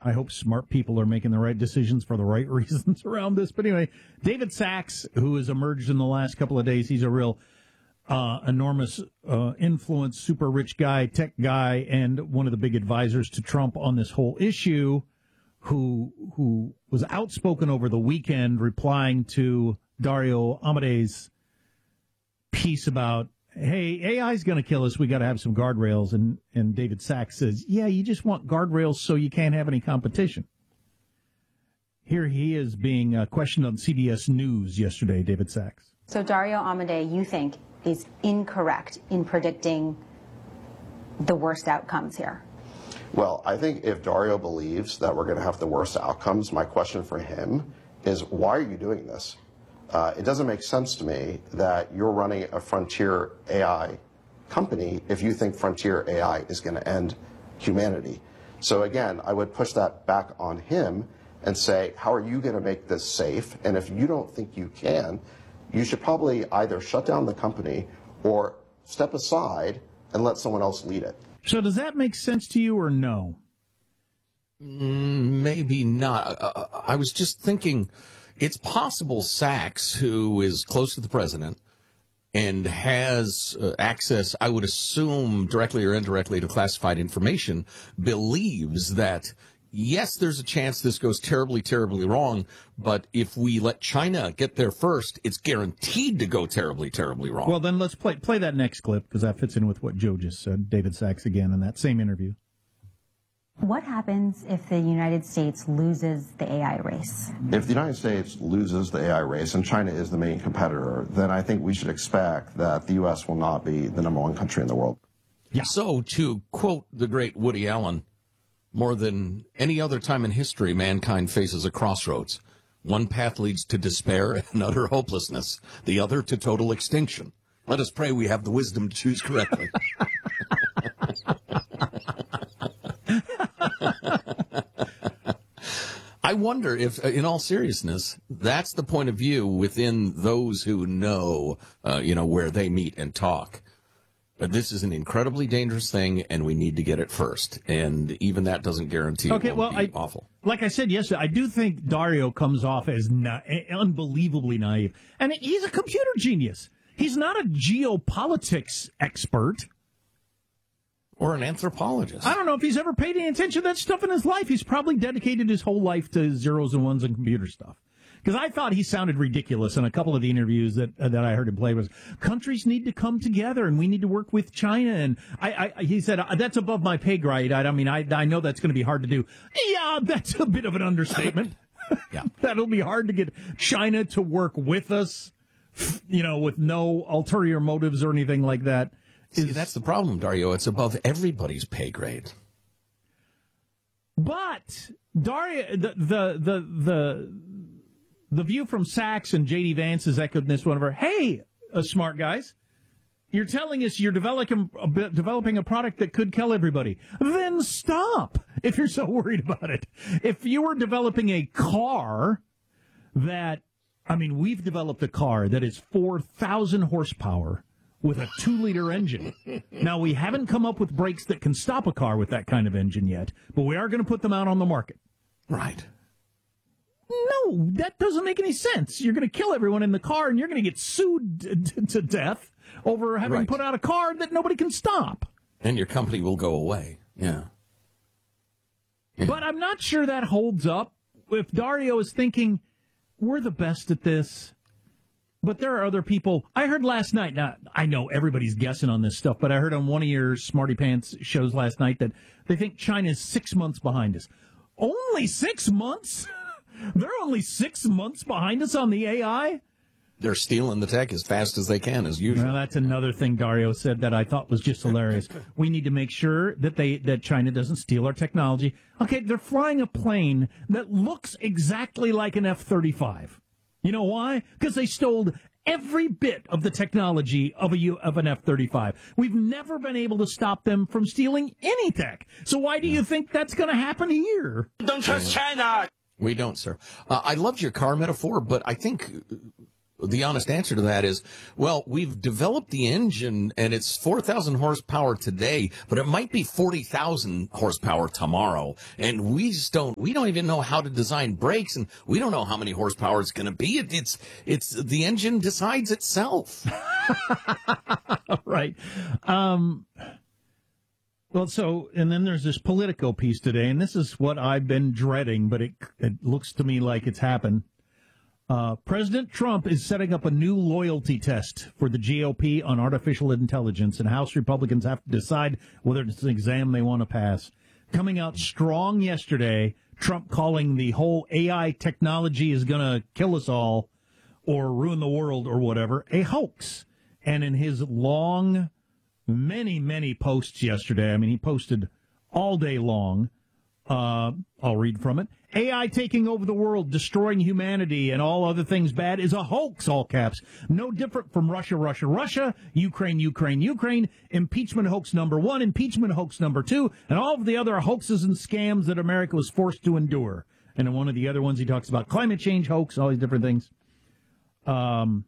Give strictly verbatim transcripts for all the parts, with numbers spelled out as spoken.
I hope smart people are making the right decisions for the right reasons around this. But anyway, David Sachs, who has emerged in the last couple of days, he's a real uh, enormous uh, influence, super rich guy, tech guy, and one of the big advisors to Trump on this whole issue, who who was outspoken over the weekend replying to Dario Amade's piece about, hey, A I is going to kill us. We got to have some guardrails. And, and David Sachs says, yeah, you just want guardrails so you can't have any competition. Here he is being uh, questioned on C B S News yesterday, David Sachs. So Dario Amodei, you think, is incorrect in predicting the worst outcomes here? Well, I think if Dario believes that we're going to have the worst outcomes, my question for him is, why are you doing this? Uh, it doesn't make sense to me that you're running a frontier A I company if you think frontier A I is going to end humanity. So again, I would push that back on him and say, how are you going to make this safe? And if you don't think you can, you should probably either shut down the company or step aside and let someone else lead it. So does that make sense to you or no? Mm, maybe not. Uh, I was just thinking, it's possible Sachs, who is close to the president and has uh, access, I would assume, directly or indirectly to classified information, believes that, yes, there's a chance this goes terribly, terribly wrong, but if we let China get there first, it's guaranteed to go terribly, terribly wrong. Well, then let's play play that next clip, because that fits in with what Joe just said. David Sachs again in that same interview. What happens if the United States loses the A I race? If the United States loses the A I race and China is the main competitor, then I think we should expect that the U S will not be the number one country in the world. Yeah. So, to quote the great Woody Allen, more than any other time in history, mankind faces a crossroads. One path leads to despair and utter hopelessness, the other to total extinction. Let us pray we have the wisdom to choose correctly. I wonder if, in all seriousness, that's the point of view within those who know, uh, you know, where they meet and talk. But this is an incredibly dangerous thing, and we need to get it first. And even that doesn't guarantee okay, it well, won't be I, awful. Like I said yesterday, I do think Dario comes off as na- unbelievably naive. And he's a computer genius. He's not a geopolitics expert. Or an anthropologist. I don't know if he's ever paid any attention to that stuff in his life. He's probably dedicated his whole life to zeros and ones and computer stuff. Because I thought he sounded ridiculous in a couple of the interviews that uh, that I heard him play. Was countries need to come together and we need to work with China. And I, I he said that's above my pay grade. I, I mean, I I know that's going to be hard to do. Yeah, that's a bit of an understatement. Yeah, that'll be hard to get China to work with us. You know, with no ulterior motives or anything like that. See, that's the problem, Dario. It's above everybody's pay grade. But Dario, the the the the, the view from Sachs and J D Vance has echoed this one of her. Hey, uh, smart guys, you're telling us you're developing a, developing a product that could kill everybody. Then stop if you're so worried about it. If you were developing a car that, I mean, we've developed a car that is four thousand horsepower. With a two-liter engine. Now, we haven't come up with brakes that can stop a car with that kind of engine yet, but we are going to put them out on the market. Right. No, that doesn't make any sense. You're going to kill everyone in the car, and you're going to get sued to, to death over having right. put out a car that nobody can stop. And your company will go away. Yeah. yeah. But I'm not sure that holds up. If Dario is thinking, we're the best at this, but there are other people. I heard last night, now I know everybody's guessing on this stuff, but I heard on one of your Smarty Pants shows last night that they think China's six months behind us. Only six months? They're only six months behind us on the A I? They're stealing the tech as fast as they can, as usual. Well, that's another thing Dario said that I thought was just hilarious. We need to make sure that they that China doesn't steal our technology. Okay, they're flying a plane that looks exactly like an F thirty-five. You know why? Because they stole every bit of the technology of a U, of an F thirty-five. We've never been able to stop them from stealing any tech. So why do you think that's going to happen here? Don't trust China. We don't, sir. Uh, I loved your car metaphor, but I think the honest answer to that is, well, we've developed the engine and it's four thousand horsepower today, but it might be forty thousand horsepower tomorrow. And we just don't, we don't even know how to design brakes, and we don't know how many horsepower it's going to be. It, it's, it's, the engine decides itself. Right. Um, well, so, and then there's this Politico piece today, and this is what I've been dreading, but it, it looks to me like it's happened. Uh, President Trump is setting up a new loyalty test for the G O P on artificial intelligence, and House Republicans have to decide whether it's an exam they want to pass. Coming out strong yesterday, Trump calling the whole A I technology is going to kill us all or ruin the world or whatever a hoax. And in his long, many, many posts yesterday, I mean, he posted all day long. Uh, I'll read from it. A I taking over the world, destroying humanity, and all other things bad is a hoax, all caps. No different from Russia, Russia, Russia, Ukraine, Ukraine, Ukraine, impeachment hoax number one, impeachment hoax number two, and all of the other hoaxes and scams that America was forced to endure. And in one of the other ones, he talks about climate change hoax, all these different things. Um,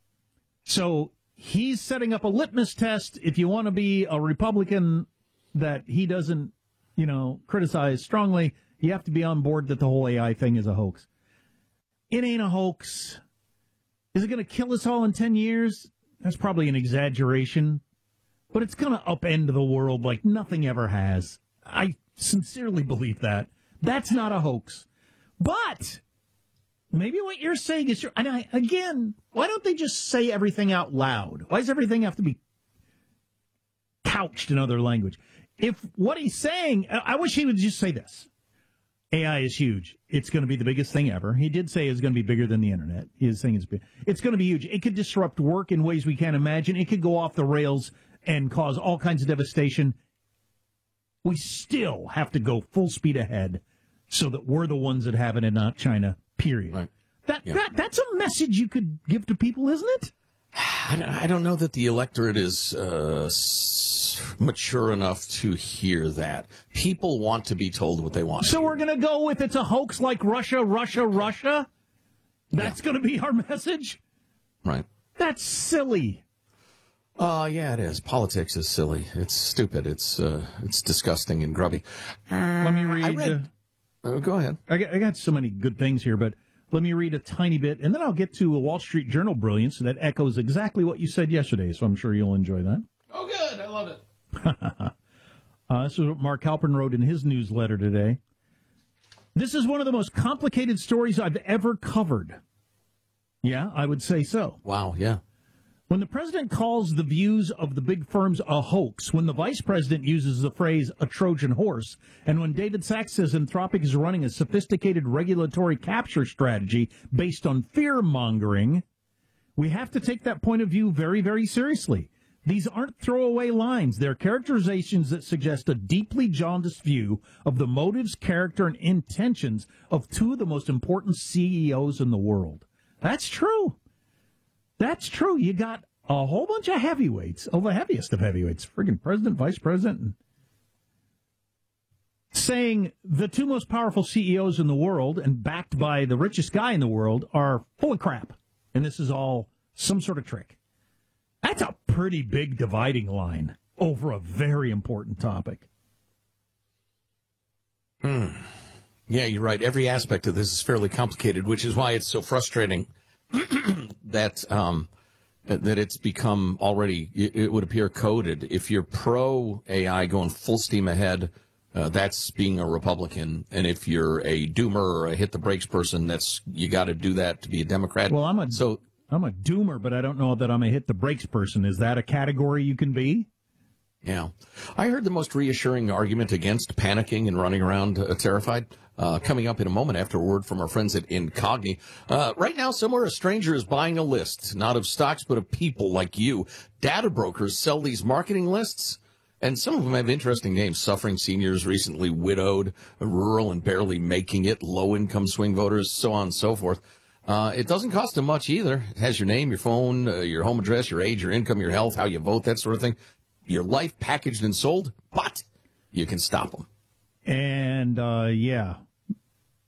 so he's setting up a litmus test. If you want to be a Republican that he doesn't, you know, criticize strongly, you have to be on board that the whole A I thing is a hoax. It ain't a hoax. Is it going to kill us all in ten years? That's probably an exaggeration, but it's going to upend the world like nothing ever has. I sincerely believe that. That's not a hoax. But maybe what you're saying is true. And I, again, why don't they just say everything out loud? Why does everything have to be couched in other language? If what he's saying, I wish he would just say this. A I is huge. It's going to be the biggest thing ever. He did say it's going to be bigger than the internet. He is saying it's big. It's going to be huge. It could disrupt work in ways we can't imagine. It could go off the rails and cause all kinds of devastation. We still have to go full speed ahead so that we're the ones that have it and not China, period. Right. That, yeah. that That's a message you could give to people, isn't it? I don't know that the electorate is uh, mature enough to hear that. People want to be told what they want. So we're going to go with it's a hoax like Russia, Russia, Russia? That's yeah. going to be our message? Right. That's silly. Uh, yeah, it is. Politics is silly. It's stupid. It's uh, it's disgusting and grubby. Let me read. I read uh, uh, go ahead. I got, I got so many good things here, but let me read a tiny bit, and then I'll get to a Wall Street Journal brilliance that echoes exactly what you said yesterday, so I'm sure you'll enjoy that. Oh, good. I love it. uh, this is what Mark Halpern wrote in his newsletter today. This is one of the most complicated stories I've ever covered. Yeah, I would say so. Wow, yeah. When the president calls the views of the big firms a hoax, when the vice president uses the phrase a Trojan horse, and when David Sachs says Anthropic is running a sophisticated regulatory capture strategy based on fear-mongering, we have to take that point of view very, very seriously. These aren't throwaway lines. They're characterizations that suggest a deeply jaundiced view of the motives, character, and intentions of two of the most important C E Os in the world. That's true. That's true. You got a whole bunch of heavyweights, oh, the heaviest of heavyweights, friggin' president, vice president, and saying the two most powerful C E Os in the world and backed by the richest guy in the world are full of crap. And this is all some sort of trick. That's a pretty big dividing line over a very important topic. Hmm. Yeah, you're right. Every aspect of this is fairly complicated, which is why it's so frustrating that um, that it's become already, it would appear, coded. If you're pro A I going full steam ahead, uh, that's being a Republican. And if you're a doomer or a hit the brakes person, that's you got to do that to be a Democrat. Well, I'm a so I'm a doomer, but I don't know that I'm a hit the brakes person. Is that a category you can be? Yeah. I heard the most reassuring argument against panicking and running around uh, terrified uh, coming up in a moment after a word from our friends at Incogni. Uh, right now, somewhere a stranger is buying a list, not of stocks, but of people like you. Data brokers sell these marketing lists, and some of them have interesting names. Suffering seniors, recently widowed, rural and barely making it, low-income swing voters, so on and so forth. Uh, it doesn't cost them much either. It has your name, your phone, uh, your home address, your age, your income, your health, how you vote, that sort of thing. Your life packaged and sold, but you can stop them. And, uh, yeah.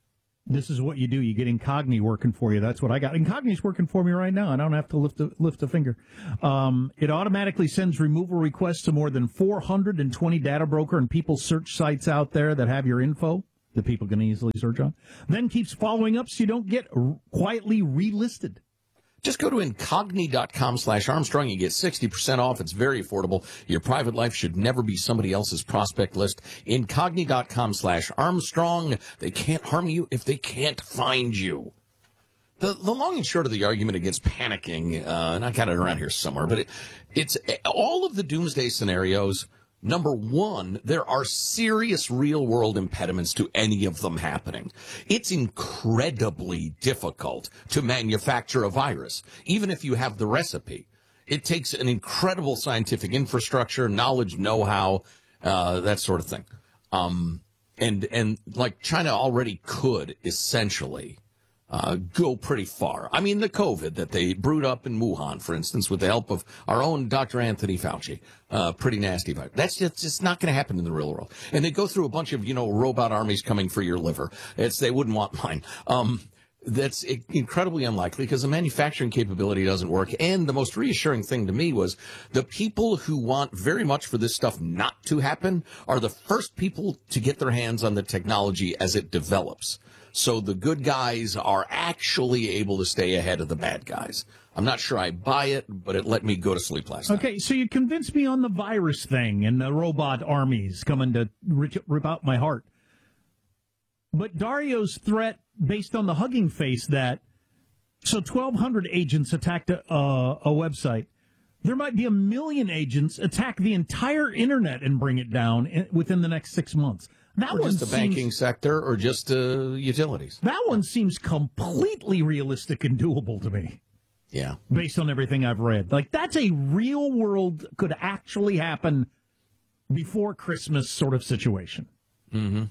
This is what you do. You get Incogni working for you. That's what I got. Incogni's working for me right now. I don't have to lift a, lift a finger. Um, it automatically sends removal requests to more than four hundred twenty data broker and people search sites out there that have your info that people can easily search on. Then keeps following up so you don't get r- quietly relisted. Just go to incogni.com slash Armstrong. You get sixty percent off. It's very affordable. Your private life should never be somebody else's prospect list. Incogni.com slash Armstrong. They can't harm you if they can't find you. The, the long and short of the argument against panicking, uh, and I got it around here somewhere, but it, it's all of the doomsday scenarios. Number one, there are serious real-world impediments to any of them happening. It's incredibly difficult to manufacture a virus, even if you have the recipe. It takes an incredible scientific infrastructure, knowledge, know-how, uh, that sort of thing. Um, and, and like China already could, essentially, Uh, go pretty far. I mean, the COVID that they brewed up in Wuhan, for instance, with the help of our own Doctor Anthony Fauci, uh, pretty nasty virus. That's just, just not going to happen in the real world. And they go through a bunch of, you know, robot armies coming for your liver. It's, they wouldn't want mine. Um, that's incredibly unlikely because the manufacturing capability doesn't work. And the most reassuring thing to me was the people who want very much for this stuff not to happen are the first people to get their hands on the technology as it develops. So the good guys are actually able to stay ahead of the bad guys. I'm not sure I buy it, but it let me go to sleep last night. Okay, so you convinced me on the virus thing and the robot armies coming to rip, rip out my heart. But Dario's threat, based on the Hugging Face, that so twelve hundred agents attacked a, uh, a website. There might be a million agents attack the entire internet and bring it down in, within the next six months. That or one just the seems, banking sector or just uh, utilities. That one seems completely realistic and doable to me. Yeah. Based on everything I've read. Like, that's a real world, could actually happen before Christmas sort of situation. Mm-hmm.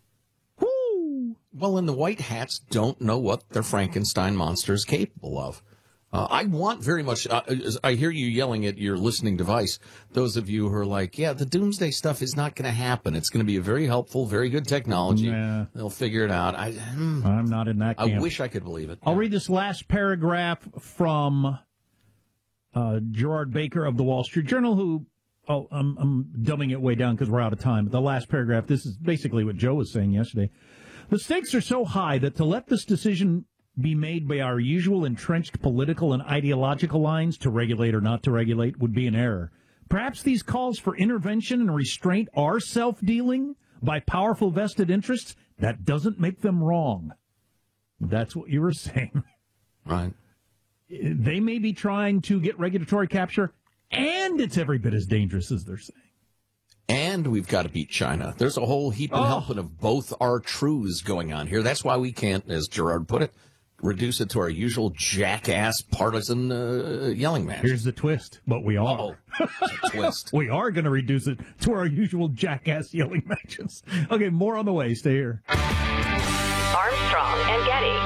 Woo! Well, and the white hats don't know what their Frankenstein monster is capable of. Uh, I want very much, uh, I hear you yelling at your listening device, those of you who are like, yeah, the doomsday stuff is not going to happen. It's going to be a very helpful, very good technology. Yeah. They'll figure it out. I, hmm, I'm not in that camp. I wish I could believe it. I'll read this last paragraph from uh, Gerard Baker of the Wall Street Journal, who, oh, I'm, I'm dumbing it way down because we're out of time. The last paragraph, this is basically what Joe was saying yesterday. The stakes are so high that to let this decision be made by our usual entrenched political and ideological lines to regulate or not to regulate would be an error. Perhaps these calls for intervention and restraint are self-dealing by powerful vested interests. That doesn't make them wrong. That's what you were saying. Right. They may be trying to get regulatory capture, and it's every bit as dangerous as they're saying. And we've got to beat China. There's a whole heap and Oh. helping of both our truths going on here. That's why we can't, as Gerard put it, reduce it to our usual jackass partisan uh, yelling match. Here's the twist, but we are. Oh, it's a twist. We are going to reduce it to our usual jackass yelling matches. Okay, more on the way. Stay here. Armstrong and Getty.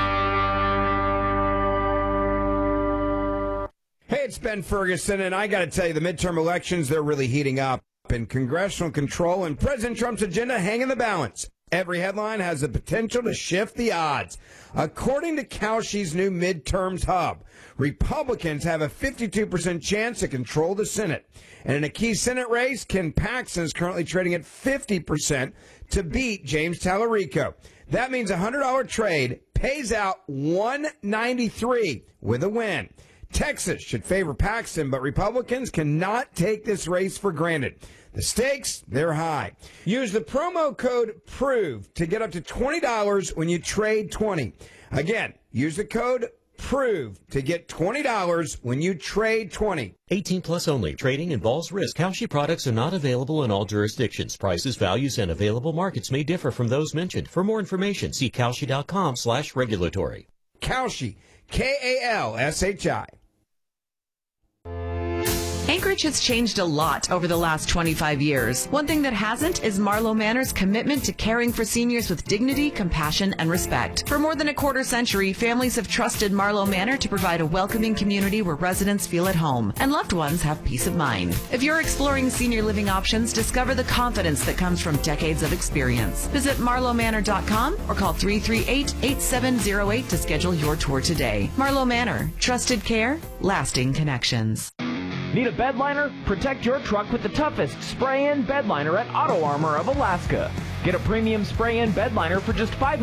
Hey, it's Ben Ferguson, and I got to tell you, the midterm elections, they're really heating up. And congressional control and President Trump's agenda hang in the balance. Every headline has the potential to shift the odds. According to Kalshi's new midterms hub, Republicans have a fifty-two percent chance to control the Senate. And in a key Senate race, Ken Paxton is currently trading at fifty percent to beat James Tallarico. That means a one hundred dollars trade pays out one ninety-three with a win. Texas should favor Paxton, but Republicans cannot take this race for granted. The stakes, they're high. Use the promo code PROVE to get up to twenty dollars when you trade twenty. Again, use the code PROVE to get twenty dollars when you trade twenty. eighteen plus only. Trading involves risk. Kalshi products are not available in all jurisdictions. Prices, values, and available markets may differ from those mentioned. For more information, see Kalshi.com slash regulatory. Kalshi, K A L S H I. Hey Anchorage has changed a lot over the last twenty-five years. One thing that hasn't is Marlowe Manor's commitment to caring for seniors with dignity, compassion, and respect. For more than a quarter century, families have trusted Marlowe Manor to provide a welcoming community where residents feel at home and loved ones have peace of mind. If you're exploring senior living options, discover the confidence that comes from decades of experience. Visit marlowe manor dot com or call three three eight, eight seven zero eight to schedule your tour today. Marlowe Manor, trusted care, lasting connections. Need a bed liner? Protect your truck with the toughest spray-in bed liner at Auto Armor of Alaska. Get a premium spray-in bed liner for just five